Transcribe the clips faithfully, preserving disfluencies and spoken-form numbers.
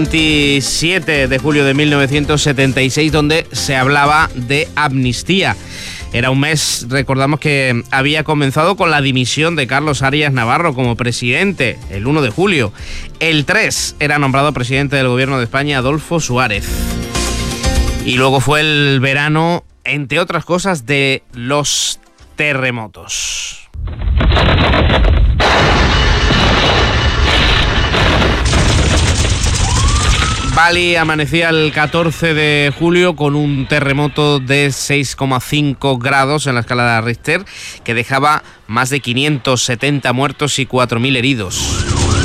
veintisiete de julio de mil novecientos setenta y seis, donde se hablaba de amnistía. Era un mes, recordamos, que había comenzado con la dimisión de Carlos Arias Navarro como presidente, el uno de julio. El tres era nombrado presidente del gobierno de España Adolfo Suárez. Y luego fue el verano, entre otras cosas, de los terremotos. Bali amanecía el catorce de julio con un terremoto de seis coma cinco grados en la escala de Richter, que dejaba más de quinientos setenta muertos y cuatro mil heridos.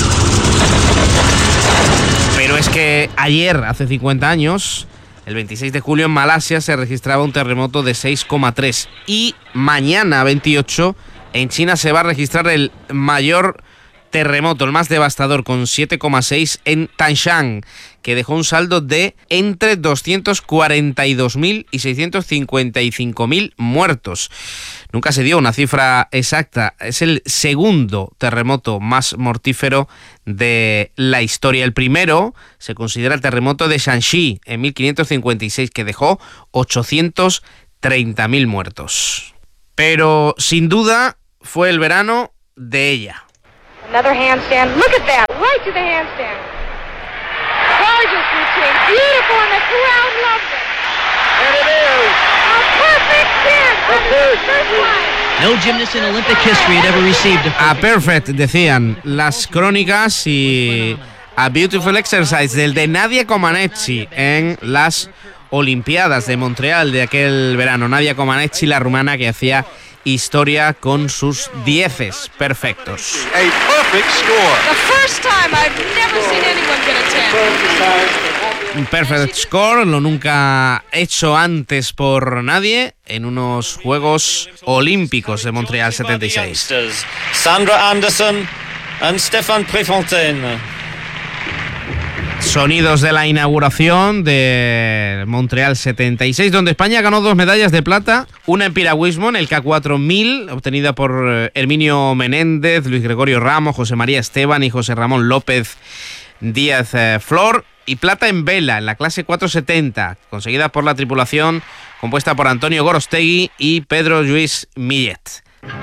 Pero es que ayer, hace cincuenta años, el veintiséis de julio en Malasia se registraba un terremoto de seis coma tres, y mañana, veintiocho, en China se va a registrar el mayor terremoto, el más devastador, con siete coma seis en Tangshan, que dejó un saldo de entre doscientos cuarenta y dos mil y seiscientos cincuenta y cinco mil muertos. Nunca se dio una cifra exacta. Es el segundo terremoto más mortífero de la historia. El primero se considera el terremoto de Shanxi en mil quinientos cincuenta y seis, que dejó ochocientos treinta mil muertos. Pero sin duda fue el verano de ella. Another handstand. Look at that. Right to the handstand. Gorgeous routine. Beautiful, and the crowd loved it. And it is. A perfect ten. That is the first time. No gymnast in Olympic history had ever received a A perfect, decían las crónicas, y a beautiful exercise del de Nadia Comaneci en las Olimpiadas de Montreal de aquel verano. Nadia Comaneci, la rumana, que hacía historia con sus dieces perfectos. A perfect score. The first time I've never seen anyone get a ten. Un perfect score, lo nunca hecho antes por nadie en unos Juegos Olímpicos de Montreal setenta y seis. Sandra Anderson and Stéphane Préfontaine. Sonidos de la inauguración de Montreal setenta y seis, donde España ganó dos medallas de plata, una en piragüismo en el K cuatro mil, obtenida por Herminio Menéndez, Luis Gregorio Ramos, José María Esteban y José Ramón López Díaz eh, Flor, y plata en vela en la clase cuatrocientos setenta, conseguida por la tripulación compuesta por Antonio Gorostegui y Pedro Lluís Millet.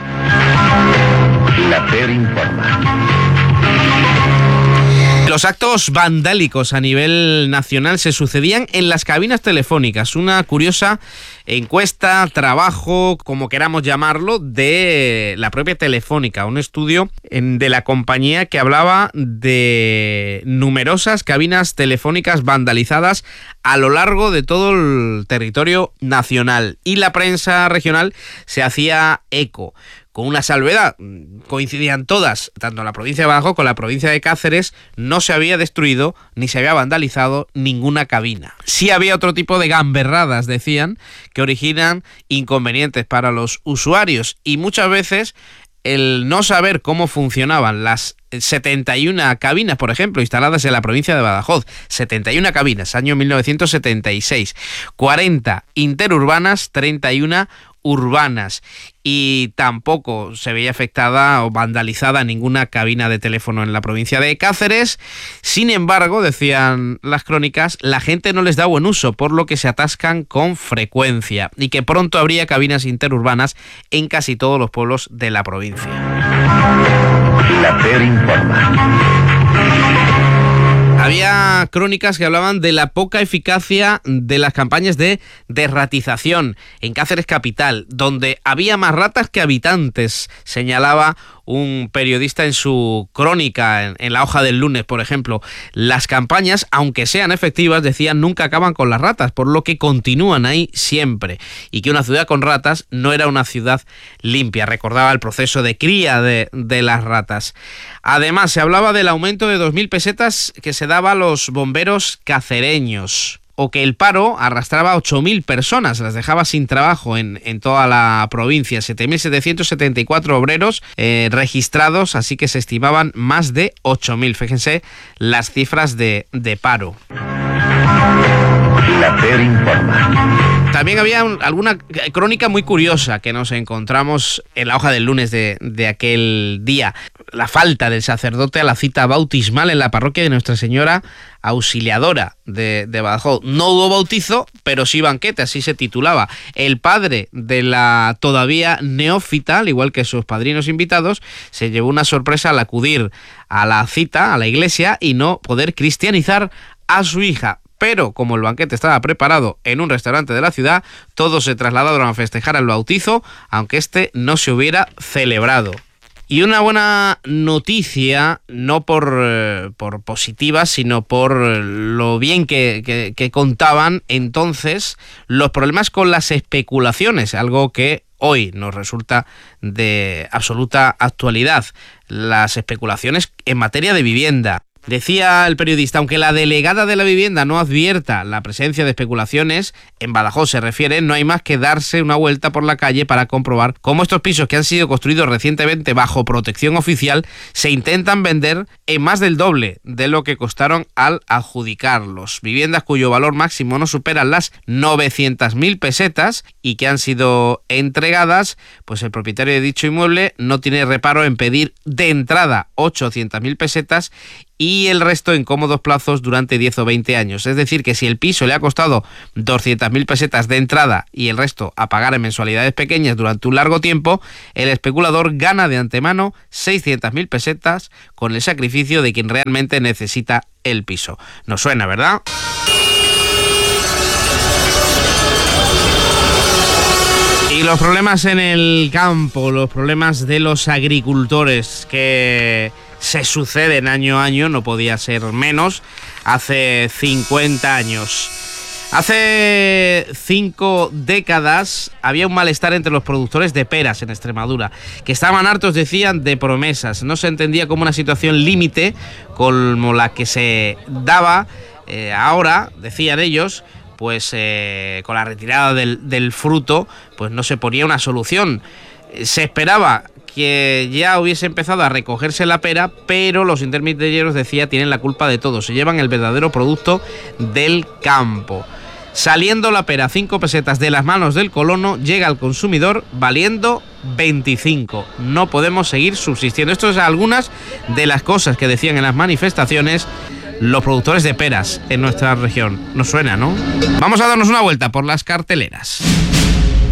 La T E R informa. Los actos vandálicos a nivel nacional se sucedían en las cabinas telefónicas. Una curiosa encuesta, trabajo, como queramos llamarlo, de la propia Telefónica. Un estudio de la compañía que hablaba de numerosas cabinas telefónicas vandalizadas a lo largo de todo el territorio nacional. Y la prensa regional se hacía eco. Con una salvedad, coincidían todas, tanto la provincia de Badajoz como la provincia de Cáceres, no se había destruido ni se había vandalizado ninguna cabina. Sí había otro tipo de gamberradas, decían, que originan inconvenientes para los usuarios, y muchas veces el no saber cómo funcionaban las setenta y una cabinas, por ejemplo, instaladas en la provincia de Badajoz, setenta y una cabinas, año mil novecientos setenta y seis, cuarenta interurbanas, treinta y una urbanas, y tampoco se veía afectada o vandalizada ninguna cabina de teléfono en la provincia de Cáceres. Sin embargo, decían las crónicas, la gente no les da buen uso, por lo que se atascan con frecuencia, y que pronto habría cabinas interurbanas en casi todos los pueblos de la provincia. La T E R informa. Había crónicas que hablaban de la poca eficacia de las campañas de derratización en Cáceres capital, donde había más ratas que habitantes, señalaba un periodista en su crónica, en, en la hoja del lunes, por ejemplo. Las campañas, aunque sean efectivas, decían, nunca acaban con las ratas, por lo que continúan ahí siempre, y que una ciudad con ratas no era una ciudad limpia. Recordaba el proceso de cría de, de las ratas. Además, se hablaba del aumento de dos mil pesetas que se daba a los bomberos cacereños, o que el paro arrastraba a ocho mil personas, las dejaba sin trabajo en, en toda la provincia. siete mil setecientos setenta y cuatro obreros eh, registrados, así que se estimaban más de ocho mil. Fíjense las cifras de, de paro. La F E R informa. También había un, alguna crónica muy curiosa que nos encontramos en la hoja del lunes de, de aquel día. La falta del sacerdote a la cita bautismal en la parroquia de Nuestra Señora Auxiliadora de, de Badajoz. No hubo bautizo, pero sí banquete, así se titulaba. El padre de la todavía neófita, al igual que sus padrinos invitados, se llevó una sorpresa al acudir a la cita, a la iglesia, y no poder cristianizar a su hija. Pero como el banquete estaba preparado en un restaurante de la ciudad, todos se trasladaron a festejar el bautizo, aunque este no se hubiera celebrado. Y una buena noticia, no por, eh, por positiva, sino por lo bien que, que, que contaban entonces los problemas con las especulaciones, algo que hoy nos resulta de absoluta actualidad. Las especulaciones en materia de vivienda. Decía el periodista, aunque la delegada de la vivienda no advierta la presencia de especulaciones, en Badajoz se refiere, no hay más que darse una vuelta por la calle para comprobar cómo estos pisos que han sido construidos recientemente bajo protección oficial se intentan vender en más del doble de lo que costaron al adjudicarlos. Viviendas cuyo valor máximo no superan las novecientas mil pesetas y que han sido entregadas, pues el propietario de dicho inmueble no tiene reparo en pedir de entrada ochocientas mil pesetas y el resto en cómodos plazos durante diez o veinte años. Es decir, que si el piso le ha costado doscientas mil pesetas de entrada y el resto a pagar en mensualidades pequeñas durante un largo tiempo, el especulador gana de antemano seiscientas mil pesetas con el sacrificio de quien realmente necesita el piso. Nos suena, ¿verdad? Y los problemas en el campo, los problemas de los agricultores que se suceden año a año, no podía ser menos, hace cincuenta años. Hace cinco décadas había un malestar entre los productores de peras en Extremadura, que estaban hartos, decían, de promesas. No se entendía como una situación límite como la que se daba eh, ahora, decían ellos, pues eh, con la retirada del, del fruto, pues no se ponía una solución. Se esperaba que ya hubiese empezado a recogerse la pera, pero los intermediarios, decía, tienen la culpa de todo, se llevan el verdadero producto del campo. Saliendo la pera cinco pesetas de las manos del colono, llega al consumidor valiendo veinticinco. No podemos seguir subsistiendo. Esto es algunas de las cosas que decían en las manifestaciones los productores de peras en nuestra región. Nos suena, ¿no? Vamos a darnos una vuelta por las carteleras.